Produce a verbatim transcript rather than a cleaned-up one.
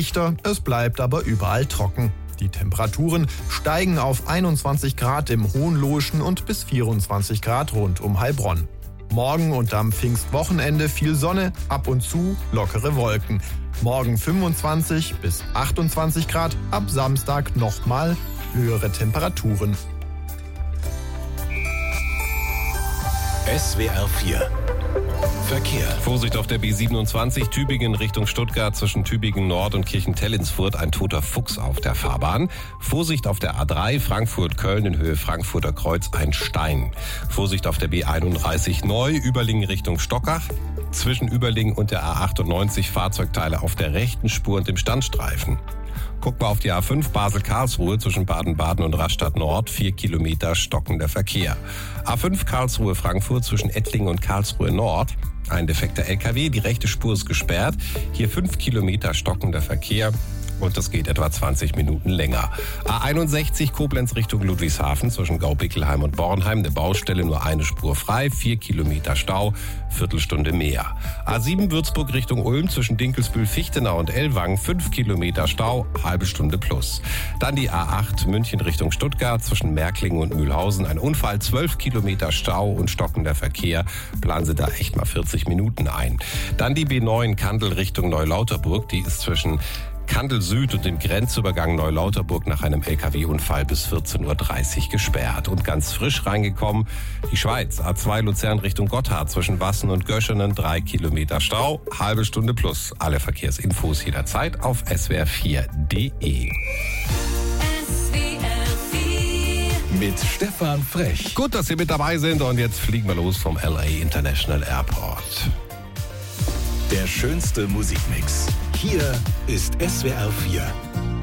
dichter, es bleibt aber überall trocken. Die Temperaturen steigen auf einundzwanzig Grad im Hohenlohischen und bis vierundzwanzig Grad rund um Heilbronn. Morgen und am Pfingstwochenende viel Sonne, ab und zu lockere Wolken. Morgen fünfundzwanzig bis achtundzwanzig Grad, ab Samstag nochmal höhere Temperaturen. S W R vier Verkehr. Vorsicht auf der B siebenundzwanzig, Tübingen Richtung Stuttgart, zwischen Tübingen Nord und Kirchentell-Ins-Furt ein toter Fuchs auf der Fahrbahn. Vorsicht auf der A drei, Frankfurt-Köln in Höhe Frankfurter Kreuz, ein Stein. Vorsicht auf der B einunddreißig Neu, Überlingen Richtung Stockach. Zwischen Überlingen und der A achtundneunzig Fahrzeugteile auf der rechten Spur und dem Standstreifen. Guck mal auf die A fünf Basel-Karlsruhe zwischen Baden-Baden und Rastatt Nord, vier Kilometer stockender Verkehr. A fünf Karlsruhe-Frankfurt zwischen Ettlingen und Karlsruhe Nord. Ein defekter L K W, die rechte Spur ist gesperrt. Hier fünf Kilometer stockender Verkehr. Und das geht etwa zwanzig Minuten länger. A einundsechzig Koblenz Richtung Ludwigshafen zwischen Gaubickelheim und Bornheim. Eine Baustelle, nur eine Spur frei, vier Kilometer Stau, Viertelstunde mehr. A sieben Würzburg Richtung Ulm zwischen Dinkelsbühl-Fichtenau und Ellwangen, fünf Kilometer Stau, halbe Stunde plus. Dann die A acht München Richtung Stuttgart zwischen Märklingen und Mühlhausen. Ein Unfall, zwölf Kilometer Stau und stockender Verkehr. Planen Sie da echt mal vierzig Minuten ein. Dann die B neun Kandel Richtung Neulauterburg. Die ist zwischen Kandel Süd und dem Grenzübergang Neulauterburg nach einem L K W-Unfall bis vierzehn Uhr dreißig gesperrt. Und ganz frisch reingekommen, die Schweiz, A zwei Luzern Richtung Gotthard zwischen Wassen und Göschenen, drei Kilometer Stau, halbe Stunde plus. Alle Verkehrsinfos jederzeit auf S W R vier Punkt de. Mit Stefan Frech. Gut, dass Sie mit dabei sind und jetzt fliegen wir los vom L A International Airport. Der schönste Musikmix. Hier ist S W R vier.